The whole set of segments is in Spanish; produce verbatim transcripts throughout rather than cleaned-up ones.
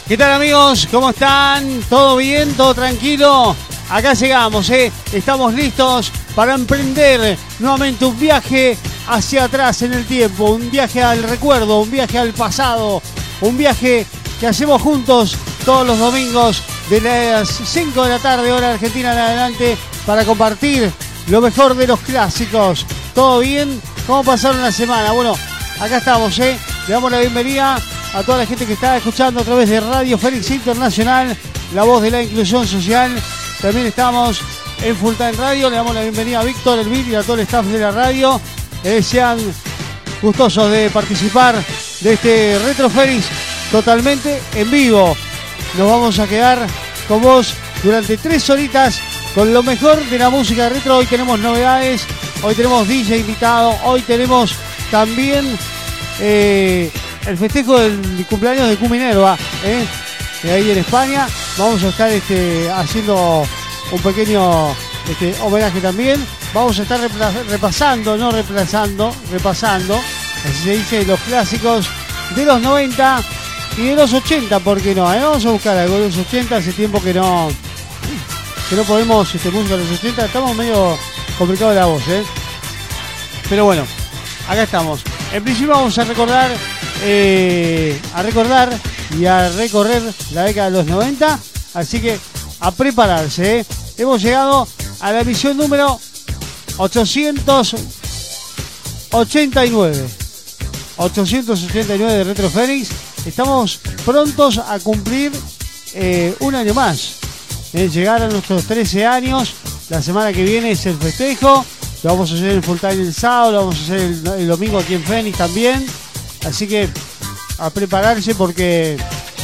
¿Qué tal, amigos? ¿Cómo están? ¿Todo bien? ¿Todo tranquilo? Acá llegamos, ¿eh? Estamos listos para emprender nuevamente un viaje hacia atrás en el tiempo, un viaje al recuerdo, un viaje al pasado, un viaje que hacemos juntos todos los domingos de las cinco de la tarde, hora argentina en adelante, para compartir lo mejor de los clásicos. ¿Todo bien? ¿Cómo pasaron la semana? Bueno, acá estamos, ¿eh? Le damos la bienvenida a toda la gente que está escuchando a través de Radio Fénix Internacional, la voz de la inclusión social. También estamos en Full Time Radio. Le damos la bienvenida a Víctor, Elvir y a todo el staff de la radio. Eh, sean gustosos de participar de este Retro Fénix totalmente en vivo. Nos vamos a quedar con vos durante tres horitas con lo mejor de la música retro. Hoy tenemos novedades, hoy tenemos D J invitado, hoy tenemos también eh, el festejo del cumpleaños de Cuminerva, ¿eh? De ahí en España. Vamos a estar este, haciendo un pequeño este, homenaje también. Vamos a estar repasando, no reemplazando, repasando, así se dice, los clásicos de los noventa y de los ochenta, ¿por qué no? ¿Eh? Vamos a buscar algo de los ochenta, hace tiempo que no que no podemos este, música de los ochenta, estamos medio complicados de la voz, ¿eh? Pero bueno, acá estamos. En principio vamos a recordar eh, a recordar y a recorrer la década de los noventa, así que a prepararse, ¿eh? Hemos llegado a la emisión número ochocientos ochenta y nueve ochocientos ochenta y nueve de Retro Fénix. Estamos prontos a cumplir eh, un año más, eh, llegar a nuestros trece años. La semana que viene es el festejo. Lo vamos a hacer en Full Time el sábado, lo vamos a hacer el, el domingo aquí en Fénix también. Así que a prepararse porque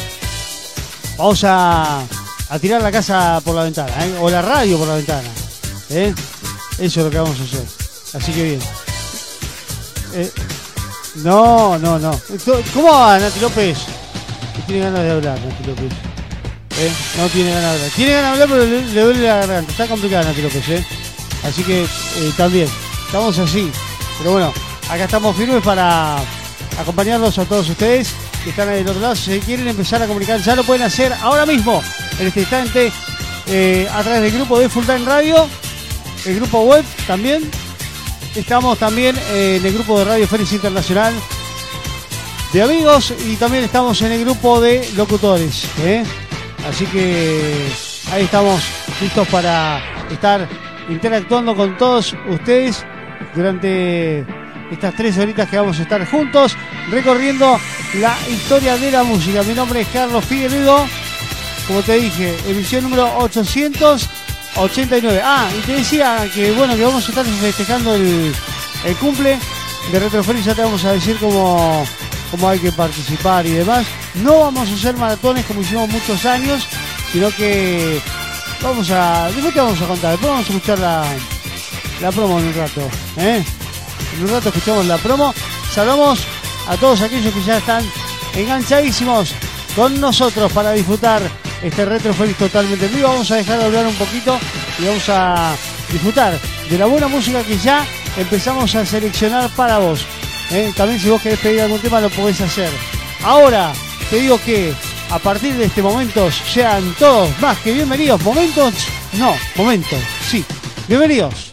vamos a, a tirar la casa por la ventana, ¿eh? O la radio por la ventana, ¿eh? Eso es lo que vamos a hacer. Así que bien. Eh, no, no, no. ¿Cómo va Nati López? Tiene ganas de hablar, Nati López. ¿Eh? No tiene ganas de hablar. Tiene ganas de hablar, pero le, le duele la garganta. Está complicada Nati López, ¿eh? Así que eh, también. Estamos así. Pero bueno, acá estamos firmes para acompañarlos a todos ustedes que están ahí del otro lado. Si quieren empezar a comunicar, ya lo pueden hacer ahora mismo, en este instante, eh, a través del grupo de Full Time Radio, el grupo web también. Estamos también eh, en el grupo de Radio Fénix Internacional de amigos y también estamos en el grupo de locutores, ¿eh? Así que ahí estamos listos para estar interactuando con todos ustedes durante estas tres horitas que vamos a estar juntos recorriendo la historia de la música. Mi nombre es Carlos Figueredo, como te dije, emisión número ochocientos ochenta y nueve. Ah, y te decía que bueno, que vamos a estar festejando el, el cumple de Retro Fénix. Ya te vamos a decir cómo, cómo hay que participar y demás. No vamos a hacer maratones como hicimos muchos años, sino que vamos a... Después te vamos a contar, después vamos a escuchar la, la promo en un rato, ¿eh? En un rato escuchamos la promo. Saludamos a todos aquellos que ya están enganchadísimos con nosotros para disfrutar este Retro Fénix totalmente en vivo. Vamos a dejar de hablar un poquito y vamos a disfrutar de la buena música que ya empezamos a seleccionar para vos, ¿eh? También si vos querés pedir algún tema lo podés hacer. Ahora te digo que a partir de este momento sean todos más que bienvenidos. Momentos, no, momentos, sí, bienvenidos.